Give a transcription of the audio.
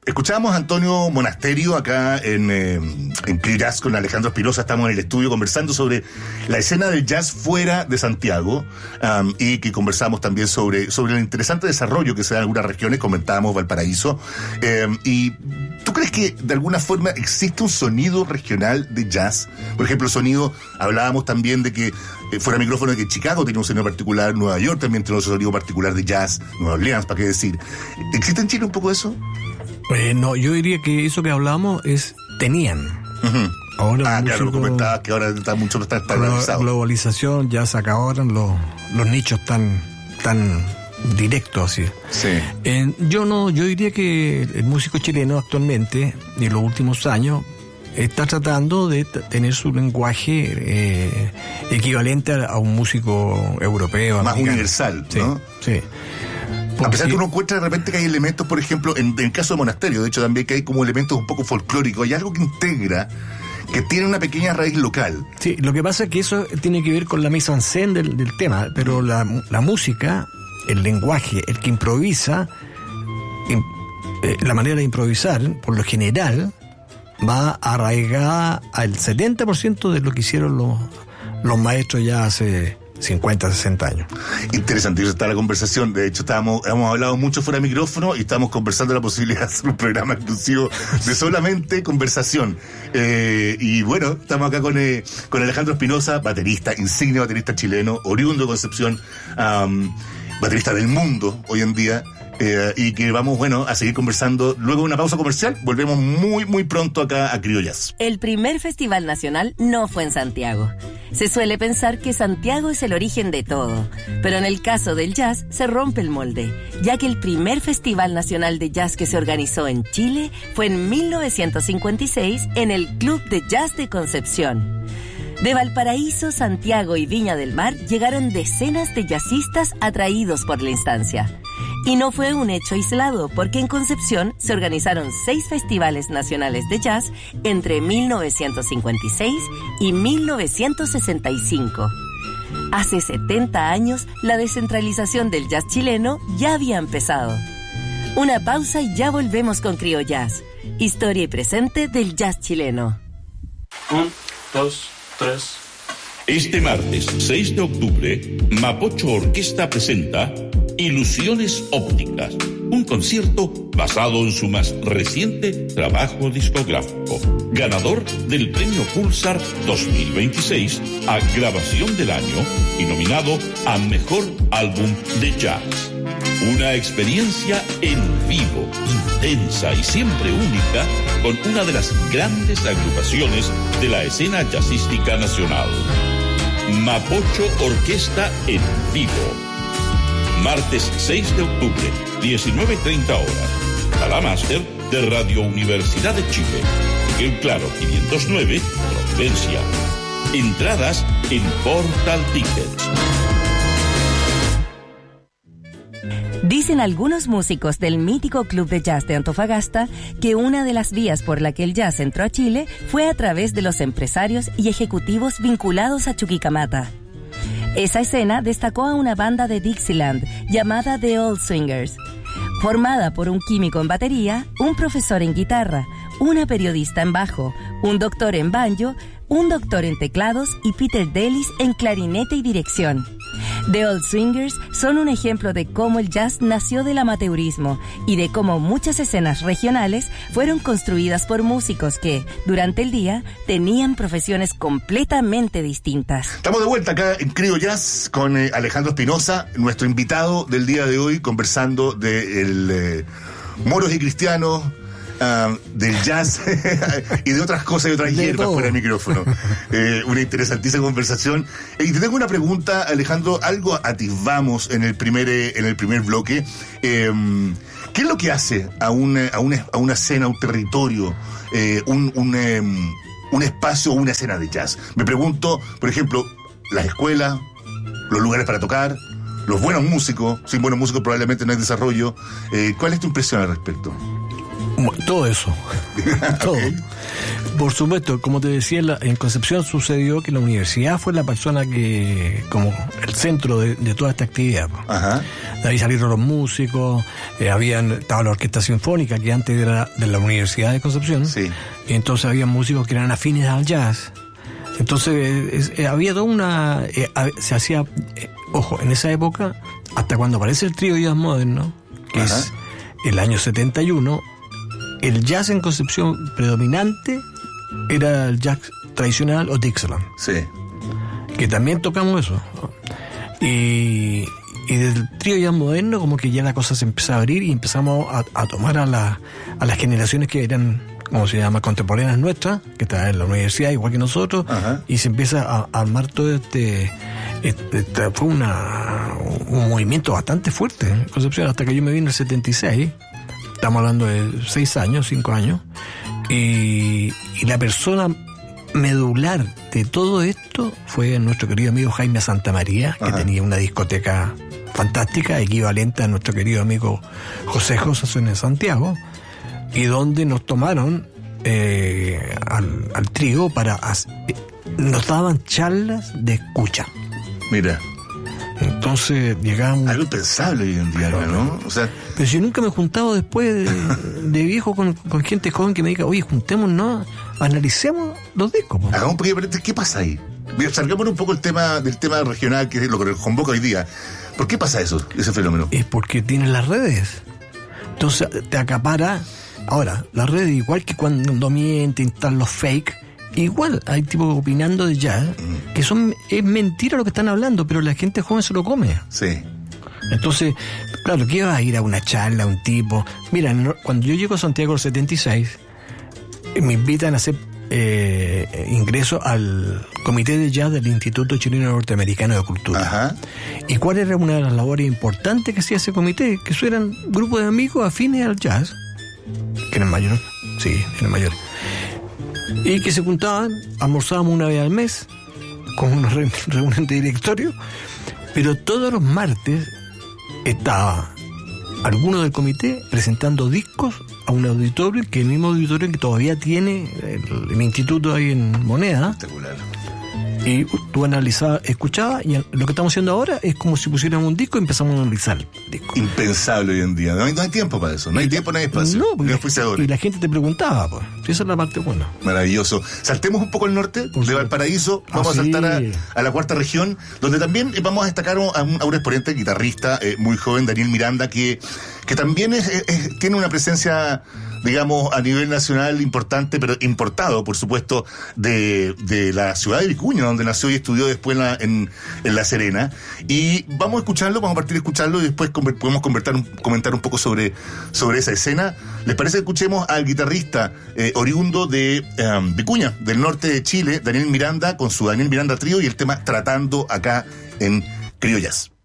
Escuchábamos a Antonio Monasterio acá en Crio Jazz con Alejandro Espinosa. Estamos en el estudio conversando sobre la escena del jazz fuera de Santiago, y que conversamos también sobre el interesante desarrollo que se da en algunas regiones. Comentábamos Valparaíso. Y ¿tú crees que de alguna forma existe un sonido regional de jazz? Por ejemplo, el sonido, hablábamos también de que fuera micrófono, de que Chicago tiene un sonido particular, Nueva York también tiene un sonido particular de jazz, Nueva Orleans, ¿para qué decir? ¿Existe en Chile un poco de eso? No, yo diría que eso que hablábamos tenían. Uh-huh. Ahora claro, comentabas que ahora está mucho está estabilizado. La globalización ya se acabaron los nichos tan directos así. Sí. Yo diría que el músico chileno actualmente, en los últimos años, está tratando de tener su lenguaje equivalente a un músico europeo, más americano. universal, sí, ¿no? Sí. A pesar de que uno encuentra de repente que hay elementos, por ejemplo, en el caso de Monasterio, de hecho también que hay como elementos un poco folclóricos, hay algo que integra, que tiene una pequeña raíz local. Sí, lo que pasa es que eso tiene que ver con la mise en scène del tema, pero la música, el lenguaje, el que improvisa, la manera de improvisar, por lo general, va arraigada al 70% de lo que hicieron los maestros ya hace 50, 60 años. Interesante, está la conversación. De hecho, hemos hablado mucho fuera de micrófono y estamos conversando la posibilidad de hacer un programa exclusivo de solamente conversación. Y bueno, estamos acá con Alejandro Espinosa, baterista, insigne baterista chileno, oriundo de Concepción, baterista del mundo hoy en día. Y que vamos, a seguir conversando luego de una pausa comercial. Volvemos muy, muy pronto acá a Crio Jazz. El primer festival nacional no fue en Santiago. Se suele pensar que Santiago es el origen de todo, pero en el caso del jazz se rompe el molde, ya que el primer festival nacional de jazz que se organizó en Chile fue en 1956 en el Club de Jazz de Concepción. De Valparaíso, Santiago y Viña del Mar llegaron decenas de jazzistas atraídos por la instancia. Y no fue un hecho aislado, porque en Concepción se organizaron 6 festivales nacionales de jazz entre 1956 y 1965. Hace 70 años, la descentralización del jazz chileno ya había empezado. Una pausa y ya volvemos con Crio Jazz, historia y presente del jazz chileno. 1, 2, 3... Este martes 6 de octubre, Mapocho Orquesta presenta Ilusiones Ópticas, un concierto basado en su más reciente trabajo discográfico, ganador del Premio Pulsar 2026 a Grabación del Año y nominado a Mejor Álbum de Jazz. Una experiencia en vivo, intensa y siempre única, con una de las grandes agrupaciones de la escena jazzística nacional. Mapocho Orquesta en vivo. Martes 6 de octubre, 19:30 horas. A la máster de Radio Universidad de Chile. Miguel Claro, 509, Providencia. Entradas en Portal Tickets. Dicen algunos músicos del mítico Club de Jazz de Antofagasta que una de las vías por la que el jazz entró a Chile fue a través de los empresarios y ejecutivos vinculados a Chuquicamata. Esa escena destacó a una banda de Dixieland llamada The Old Swingers, formada por un químico en batería, un profesor en guitarra, una periodista en bajo, un doctor en banjo, un doctor en teclados y Peter Delis en clarinete y dirección. The Old Swingers son un ejemplo de cómo el jazz nació del amateurismo y de cómo muchas escenas regionales fueron construidas por músicos que, durante el día, tenían profesiones completamente distintas. Estamos de vuelta acá en Crio Jazz con Alejandro Espinosa, nuestro invitado del día de hoy, conversando de moros y cristianos, del jazz y de otras cosas y otras hierbas fuera del micrófono. Una interesantísima conversación. Y te tengo una pregunta, Alejandro. Algo atisbamos en el primer bloque. ¿Qué es lo que hace a una escena, un territorio, un espacio o una escena de jazz? Me pregunto, por ejemplo, las escuelas, los lugares para tocar, los buenos músicos. Sin buenos músicos probablemente no hay desarrollo. ¿Cuál es tu impresión al respecto? Todo eso. Todo. Ok. Por supuesto, como te decía, en Concepción sucedió que la universidad fue la persona que, como el centro de toda esta actividad. Ajá. De ahí salieron los músicos, estaba la orquesta sinfónica, que antes era de la Universidad de Concepción. Sí. Y entonces había músicos que eran afines al jazz. Entonces había toda una... se hacía... ojo, en esa época, hasta cuando aparece el trío Jazz Moderno, que Ajá. es el año 71, el jazz en Concepción predominante era el jazz tradicional o Dixieland, Sí. que también tocamos eso. Y desde el trío Jazz Moderno como que ya la cosa se empezó a abrir y empezamos a tomar a las generaciones que eran, como se llama, contemporáneas nuestras, que estaban en la universidad igual que nosotros. Ajá. Y se empieza a armar todo fue un movimiento bastante fuerte en Concepción, hasta que yo me vine en el 76. Estamos hablando de 5 años, y la persona medular de todo esto fue nuestro querido amigo Jaime Santamaría, que tenía una discoteca fantástica, equivalente a nuestro querido amigo José José en Santiago, y donde nos tomaron al trío nos daban charlas de escucha. Mira. Entonces llegábamos... Algo impensable hoy en día, ¿no? O sea... Pero si yo nunca me he juntado después de viejo con gente joven que me diga, oye, juntémonos, analicemos los discos. Hagamos un pequeño paréntesis, ¿qué pasa ahí? Salgamos un poco del tema regional, que es lo que nos convoca hoy día. ¿Por qué pasa ese fenómeno? Es porque tienen las redes. Entonces te acapara... Ahora, las redes, igual que cuando mienten, están los fake... Igual hay tipos opinando de jazz que es mentira lo que están hablando, pero la gente joven se lo come. Sí. Entonces, claro, ¿qué va a ir a una charla, a un tipo? Mira, cuando yo llego a Santiago el 76, me invitan a hacer ingreso al Comité de Jazz del Instituto Chileno Norteamericano de Cultura. Ajá. ¿Y cuál era una de las labores importantes que hacía ese comité? Que eso eran grupos de amigos afines al jazz, que eran mayores. Sí, eran mayores. Y que se juntaban, almorzábamos una vez al mes con una reunión de directorio, pero todos los martes estaba alguno del comité presentando discos a un auditorio, que es el mismo auditorio que todavía tiene el instituto ahí en Moneda. Espectacular. Y tú analizabas, escuchabas, y lo que estamos haciendo ahora es como si pusiéramos un disco y empezamos a analizar el disco. Impensable hoy en día. No hay tiempo para eso. No hay tiempo, no hay espacio. No, y la gente te preguntaba, pues. Esa es la parte buena. Maravilloso. Saltemos un poco al norte, de Valparaíso. Vamos a saltar a la cuarta región, donde también vamos a destacar a un exponente guitarrista muy joven, Daniel Miranda, que también tiene una presencia, digamos, a nivel nacional importante, pero importado, por supuesto, de la ciudad de Vicuña, donde nació y estudió después en La Serena. Y vamos a escucharlo, vamos a partir de escucharlo y después podemos comentar un poco sobre esa escena. ¿Les parece que escuchemos al guitarrista oriundo de Vicuña, del norte de Chile, Daniel Miranda, con su Daniel Miranda Trío y el tema Tratando, acá en Criollas?